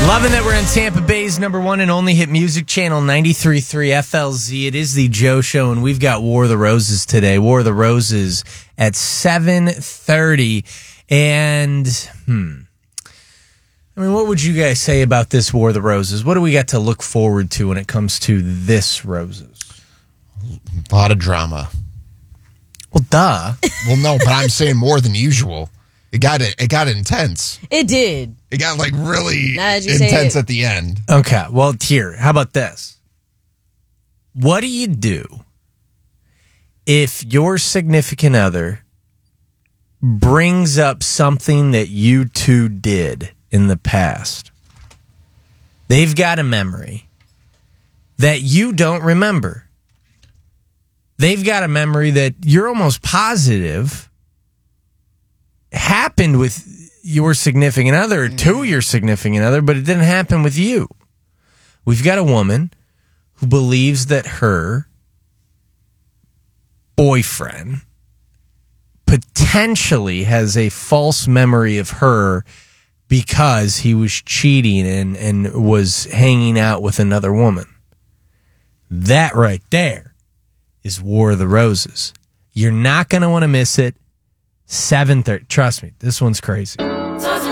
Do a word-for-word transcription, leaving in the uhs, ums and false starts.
Loving that we're on Tampa Bay's number one and only hit music channel, ninety-three point three F L Z. It is the Joe Show, and we've got War of the Roses today. War of the Roses at seven thirty. And, hmm, I mean, what would you guys say about this War of the Roses? What do we got to look forward to when it comes to this Roses? A lot of drama. Well, duh. Well, no, but I'm saying more than usual. It got it. It got intense. It did. It got like really Now that you say intense it. at the end. Okay, well, here, how about this? What do you do if your significant other brings up something that you two did in the past? They've got a memory that you don't remember. They've got a memory that you're almost positive happened with your significant other or to your significant other, but it didn't happen with you. We've got a woman who believes that her boyfriend potentially has a false memory of her because he was cheating and, and was hanging out with another woman. That right there is War of the Roses. You're not going to want to miss it. seven thirty. Trust me, this one's crazy.